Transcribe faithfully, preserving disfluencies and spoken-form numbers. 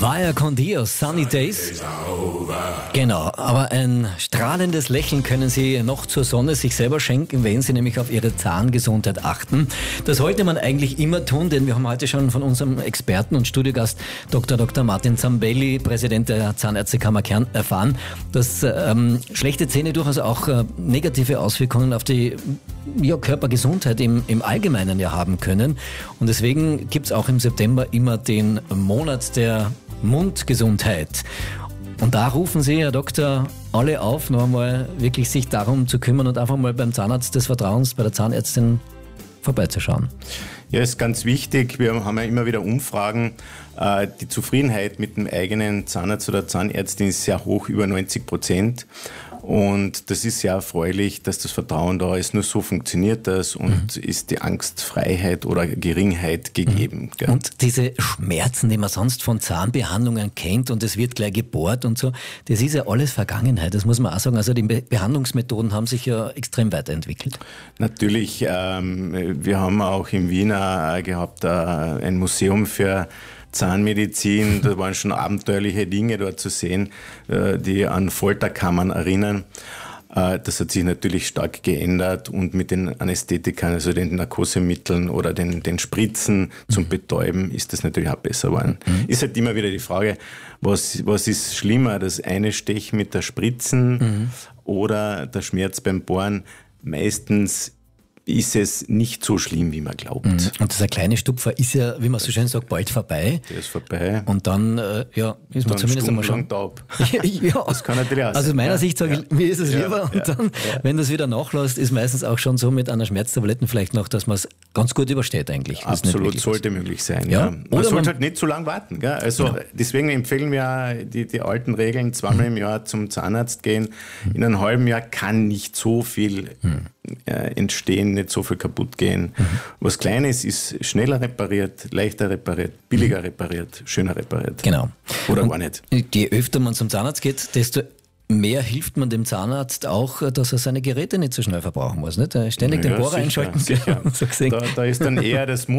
Vaya con Dios, Sunny Days. Genau, aber ein strahlendes Lächeln können Sie noch zur Sonne sich selber schenken, wenn Sie nämlich auf Ihre Zahngesundheit achten. Das sollte man eigentlich immer tun, denn wir haben heute schon von unserem Experten und Studiogast Doktor Doktor Martin Zambelli, Präsident der Zahnärztekammer Kärnten, erfahren, dass ähm, schlechte Zähne durchaus auch äh, negative Auswirkungen auf die ja, Körpergesundheit im, im Allgemeinen ja haben können. Und deswegen gibt es auch im September immer den Monat der Mundgesundheit. Und da rufen Sie, Herr Doktor, alle auf, noch einmal wirklich sich darum zu kümmern und einfach mal beim Zahnarzt des Vertrauens, bei der Zahnärztin vorbeizuschauen. Ja, ist ganz wichtig. Wir haben ja immer wieder Umfragen. Die Zufriedenheit mit dem eigenen Zahnarzt oder Zahnärztin ist sehr hoch, über neunzig Prozent. Und das ist sehr erfreulich, dass das Vertrauen da ist. Nur so funktioniert das und mhm. ist die Angstfreiheit oder Geringheit gegeben. Mhm. Und diese Schmerzen, die man sonst von Zahnbehandlungen kennt und es wird gleich gebohrt und so, das ist ja alles Vergangenheit, das muss man auch sagen. Also die Be- Behandlungsmethoden haben sich ja extrem weiterentwickelt. Natürlich, ähm, wir haben auch in Wien äh, gehabt äh, ein Museum für Zahnmedizin, da waren schon abenteuerliche Dinge dort zu sehen, die an Folterkammern erinnern. Das hat sich natürlich stark geändert und mit den Anästhetikern, also den Narkosemitteln oder den, den Spritzen zum Betäuben ist das natürlich auch besser geworden. Mhm. Ist halt immer wieder die Frage, was, was ist schlimmer, das eine Stech mit der Spritzen mhm. oder der Schmerz beim Bohren? Meistens ist es nicht so schlimm, wie man glaubt. Und dieser kleine Stupfer ist ja, wie man so schön sagt, bald vorbei. Der ist vorbei. Und dann, äh, ja, ist man zumindest einmal schon taub. ja, das kann natürlich auch sein. Also aus meiner ja. Sicht sage ich, ja. mir ist es ja. lieber. Und ja. dann, ja. wenn das wieder nachlässt, ist meistens auch schon so mit einer Schmerztabletten vielleicht noch, dass man es ganz gut übersteht eigentlich. Absolut, sollte ist. möglich sein. Ja. Ja. Man Oder sollte man halt nicht zu lang warten. Gell? Also ja. deswegen empfehlen wir die, die alten Regeln, zweimal im Jahr zum Zahnarzt gehen. In einem halben Jahr kann nicht so viel hm. äh, entstehen, nicht so viel kaputt gehen. Mhm. Was Kleines ist schneller repariert, leichter repariert, billiger mhm. repariert, schöner repariert. Genau. Oder und gar nicht. Je öfter man zum Zahnarzt geht, desto mehr hilft man dem Zahnarzt auch, dass er seine Geräte nicht so schnell verbrauchen muss. Nicht? Ständig ja, den Bohrer sicher, einschalten. Sicher. So da, da ist dann eher das